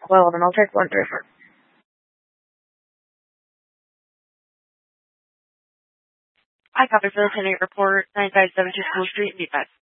12, and I'll take 134. I copy for the 10-8 report, 9572 School Street, Meatbag.